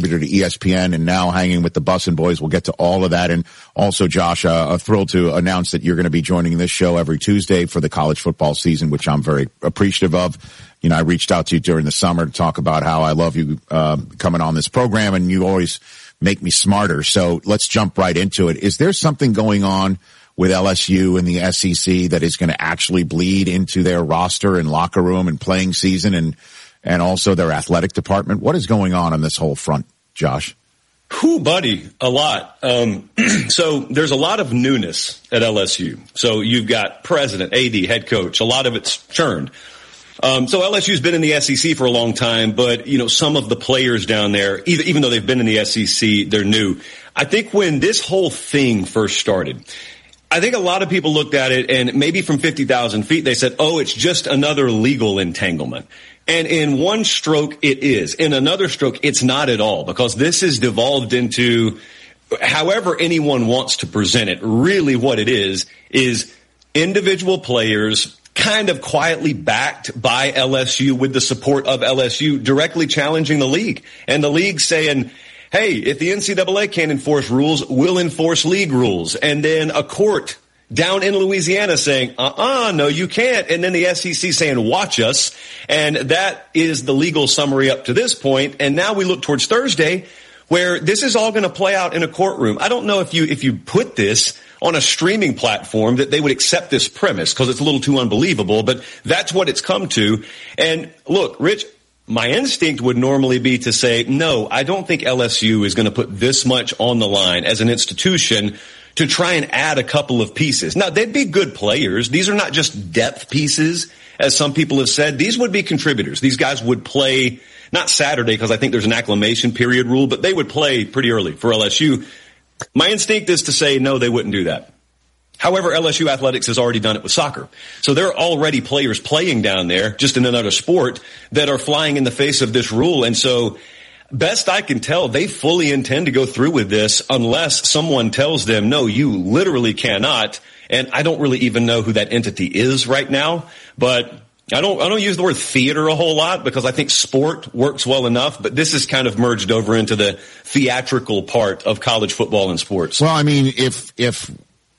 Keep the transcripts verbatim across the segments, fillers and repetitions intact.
contributor to E S P N and now hanging with the Bussin' Boys. We'll get to all of that. And also, Josh, uh, thrilled to announce that you're going to be joining this show every Tuesday for the college football season, which I'm very appreciative of. You know, I reached out to you during the summer to talk about how I love you uh, coming on this program, and you always make me smarter. So let's jump right into it. Is there something going on with L S U and the S E C that is going to actually bleed into their roster and locker room and playing season and and also their athletic department? What is going on on this whole front, Josh? Whew, buddy, a lot. Um, so there's a lot of newness at L S U. So you've got president, A D, head coach. A lot of it's churned. Um, so L S U's been in the S E C for a long time, but, you know, some of the players down there, even, even though they've been in the S E C, they're new. I think when this whole thing first started, I think a lot of people looked at it and maybe from fifty thousand feet, they said, oh, it's just another legal entanglement. And in one stroke, it is. In another stroke, it's not at all, because this has devolved into, however anyone wants to present it, really what it is, is individual players kind of quietly backed by L S U with the support of L S U directly challenging the league. And the league saying, hey, if the N C double A can't enforce rules, we'll enforce league rules. And then a court down in Louisiana saying, uh-uh, no, you can't. And then the S E C saying, watch us. And that is the legal summary up to this point. And now we look towards Thursday, where this is all going to play out in a courtroom. I don't know if you, if you put this on a streaming platform that they would accept this premise, because it's a little too unbelievable, but that's what it's come to. And look, Rich, my instinct would normally be to say, no, I don't think L S U is going to put this much on the line as an institution to try and add a couple of pieces. Now, they'd be good players. These are not just depth pieces, as some people have said. These would be contributors. These guys would play, not Saturday, because I think there's an acclimation period rule, but they would play pretty early for L S U. My instinct is to say, no, they wouldn't do that. However, L S U athletics has already done it with soccer. So there are already players playing down there, just in another sport, that are flying in the face of this rule. And so, best I can tell, they fully intend to go through with this unless someone tells them, no, you literally cannot. And I don't really even know who that entity is right now. But I don't, I don't use the word theater a whole lot, because I think sport works well enough, but this is kind of merged over into the theatrical part of college football and sports. Well, I mean, if, if,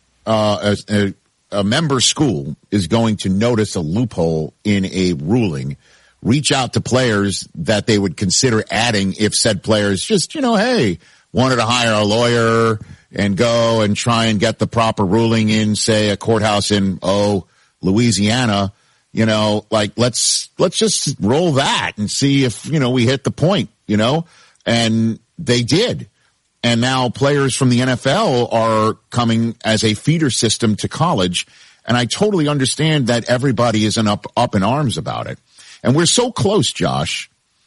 uh, a, a member school is going to notice a loophole in a ruling, reach out to players that they would consider adding if said players just, you know, hey, wanted to hire a lawyer and go and try and get the proper ruling in, say, a courthouse in, oh, Louisiana. You know, like, let's, let's just roll that and see if, you know, we hit the point, you know, and they did. And now players from the N F L are coming as a feeder system to college. And I totally understand that everybody isn't up, up in arms about it. And we're so close, Josh,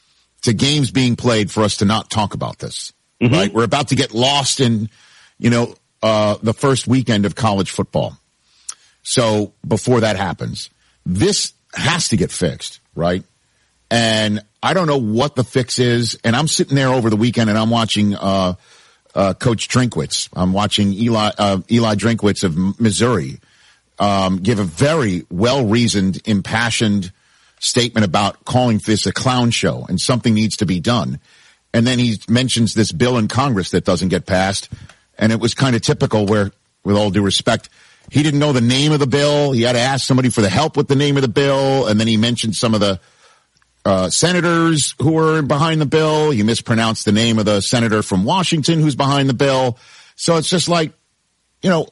to games being played for us to not talk about this, mm-hmm. right? We're about to get lost in, you know, uh, the first weekend of college football. So before that happens, this has to get fixed, right? And I don't know what the fix is. And I'm sitting there over the weekend and I'm watching, uh, uh, Coach Drinkwitz. I'm watching Eli, uh, Eli Drinkwitz of Missouri, um, give a very well-reasoned, impassioned statement about calling this a clown show and something needs to be done. And then he mentions this bill in Congress that doesn't get passed. And it was kind of typical where, with all due respect, he didn't know the name of the bill. He had to ask somebody for the help with the name of the bill. And then he mentioned some of the uh, senators who were behind the bill. He mispronounced the name of the senator from Washington who's behind the bill. So it's just like, you know,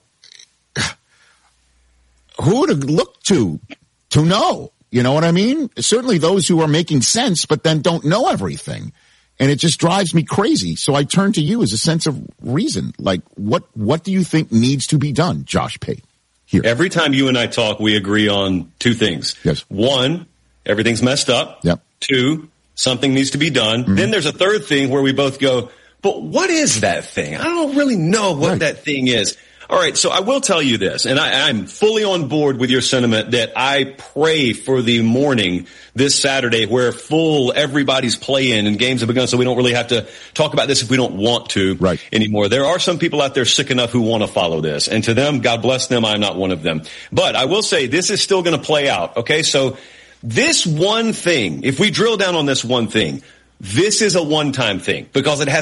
who to look to to know? You know what I mean? Certainly those who are making sense, but then don't know everything. And it just drives me crazy. So I turn to you as a sense of reason. Like, what, what do you think needs to be done, Josh Pate? Here. Every time you and I talk, we agree on two things. Yes. One, everything's messed up. Yep. Two, something needs to be done. Mm-hmm. Then there's a third thing where we both go, but what is that thing? I don't really know what right. that thing is. All right, so I will tell you this, and I, I'm fully on board with your sentiment that I pray for the morning this Saturday where full everybody's playing and games have begun, so we don't really have to talk about this if we don't want to right. anymore. There are some people out there sick enough who want to follow this, and to them, God bless them, I'm not one of them. But I will say this is still going to play out, okay? So this one thing, if we drill down on this one thing, this is a one-time thing because it has